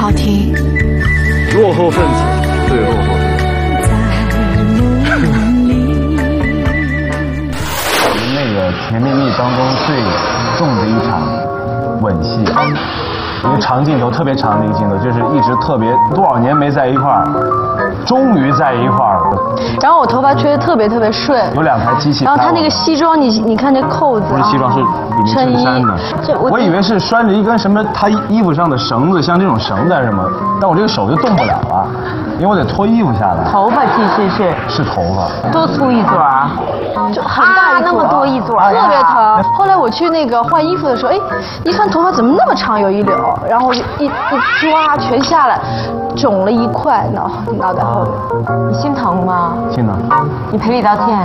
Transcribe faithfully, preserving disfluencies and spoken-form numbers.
好听。 落后分子，最落后。 我们那个《甜蜜蜜》当中最重的一场吻戏，一个长镜头，特别长的一个镜头，就是一直特别多少年没在一块儿，终于在一块儿了。 然后我头发吹得特别特别顺， 有两台机器。 然后他那个西装，你你看这扣子， 不是西装，是里面衬衫的。 这我以为是拴着一根什么他衣服上的绳子，像这种绳子还是什么，但我这个手就动不了了，因为我得脱衣服下来。 头发其实是是头发， 多粗一撮啊， 就很大一撮， 那么多一撮， 特别疼。后来我去那个换衣服的时候，哎，一看头发怎么那么长，有一绺，然后我就一一抓全下来，肿了一块脑脑袋后面。 你心疼吗？ 心疼。 你赔礼道歉。